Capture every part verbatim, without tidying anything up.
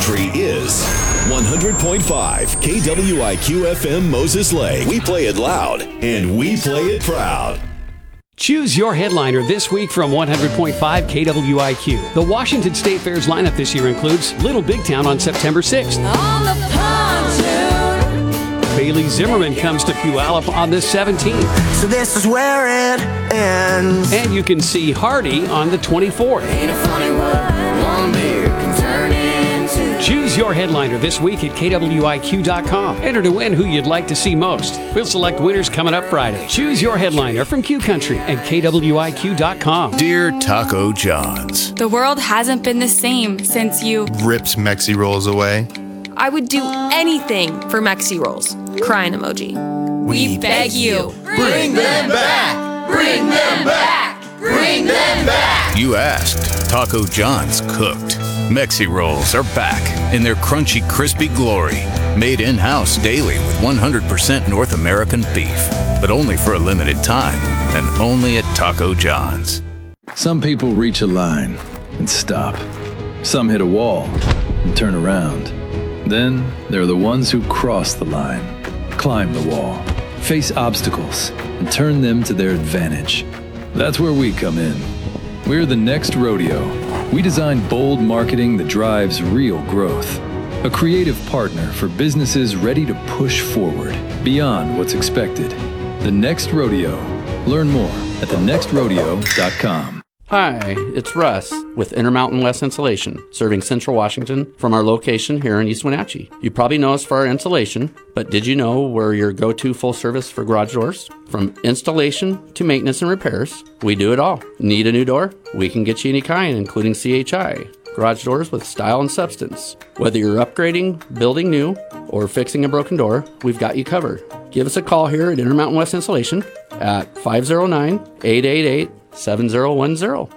Country is one hundred point five K W I Q F M Moses Lake. We play it loud and we play it proud. Choose your headliner this week from one hundred point five K W I Q. The Washington State Fair's lineup this year includes Little Big Town on September sixth. On the pontoon. Bailey Zimmerman comes to Puyallup on the seventeenth. So this is where it ends. And you can see Hardy on the twenty-fourth. Ain't it funny what one beer can turn into? Choose your headliner this week at K W I Q dot com. Enter to win who you'd like to see most. We'll select winners coming up Friday. Choose your headliner from Q Country at K W I Q dot com. Dear Taco John's, The world hasn't been the same since you ripped Mexi Rolls away. I would do anything for Mexi Rolls. Crying emoji. We beg you. Bring them back! Bring them back! Bring them back! You asked. Taco John's cooked. Mexi Rolls are back in their crunchy, crispy glory. Made in-house daily with one hundred percent North American beef. But only for a limited time and only at Taco John's. Some people reach a line and stop. Some hit a wall and turn around. Then there are the ones who cross the line, climb the wall, face obstacles, and turn them to their advantage. That's where we come in. We're the Next Rodeo. We design bold marketing that drives real growth. A creative partner for businesses ready to push forward beyond what's expected. The Next Rodeo. Learn more at the next rodeo dot com. Hi, it's Russ with Intermountain West Insulation, serving Central Washington from our location here in East Wenatchee. You probably know us for our insulation, but did you know we're your go-to full service for garage doors? From installation to maintenance and repairs, we do it all. Need a new door? We can get you any kind, including C H I. Garage doors with style and substance. Whether you're upgrading, building new, or fixing a broken door, we've got you covered. Give us a call here at Intermountain West Insulation at five oh nine, eight eight eight, seven oh one oh.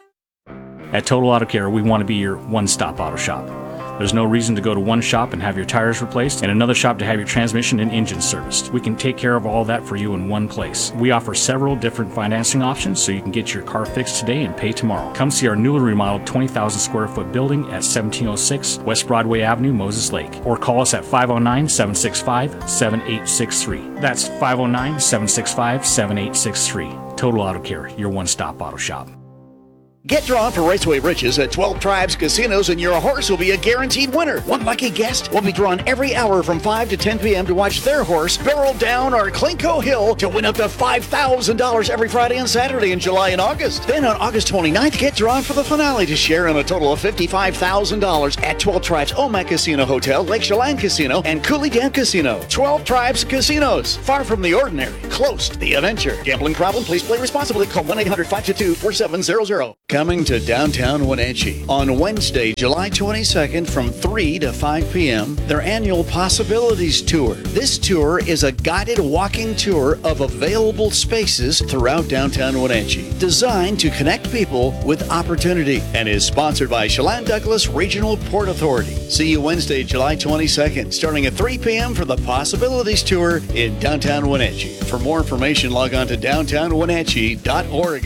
At Total Auto Care, we want to be your one-stop auto shop. There's no reason to go to one shop and have your tires replaced and another shop to have your transmission and engine serviced. We can take care of all that for you in one place. We offer several different financing options so you can get your car fixed today and pay tomorrow. Come see our newly remodeled twenty thousand square foot building at seventeen oh six West Broadway Avenue, Moses Lake, or call us at five oh nine, seven six five, seven eight six three. That's five oh nine, seven six five, seven eight six three. Total Auto Care, your one-stop auto shop. Get drawn for Raceway Riches at twelve Tribes Casinos and your horse will be a guaranteed winner. One lucky guest will be drawn every hour from five to ten p.m. to watch their horse barrel down our Clinco Hill to win up to five thousand dollars every Friday and Saturday in July and August. Then on August twenty-ninth, get drawn for the finale to share in a total of fifty-five thousand dollars at twelve Tribes Omak Casino Hotel, Lake Chelan Casino, and Coulee Dam Casino. twelve Tribes Casinos. Far from the ordinary, close to the adventure. Gambling problem? Please play responsibly. Call one eight hundred, five two two, four seven zero zero. Coming to downtown Wenatchee on Wednesday, July twenty-second from three to five p.m., their annual Possibilities Tour. This tour is a guided walking tour of available spaces throughout downtown Wenatchee, designed to connect people with opportunity, and is sponsored by Chelan Douglas Regional Port Authority. See you Wednesday, July twenty-second, starting at three p.m. for the Possibilities Tour in downtown Wenatchee. For more information, log on to downtown wenatchee dot org.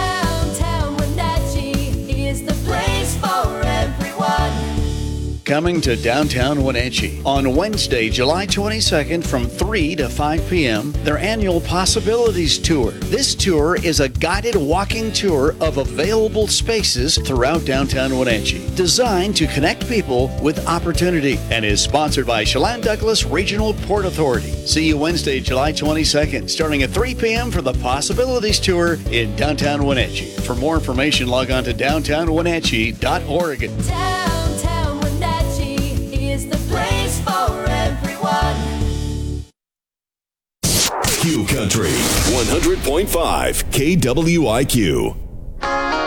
Coming to downtown Wenatchee on Wednesday, July twenty-second from three to five p.m., their annual Possibilities Tour. This tour is a guided walking tour of available spaces throughout downtown Wenatchee, designed to connect people with opportunity, and is sponsored by Chelan Douglas Regional Port Authority. See you Wednesday, July twenty-second, starting at three p.m. for the Possibilities Tour in downtown Wenatchee. For more information, log on to downtown wenatchee dot org. Q Country one hundred point five K W I Q.